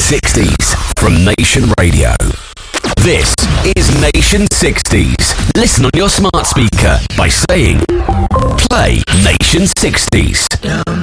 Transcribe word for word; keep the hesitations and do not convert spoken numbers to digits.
sixties from Nation Radio. This is Nation sixties. Listen on your smart speaker by saying, play Nation sixties. Down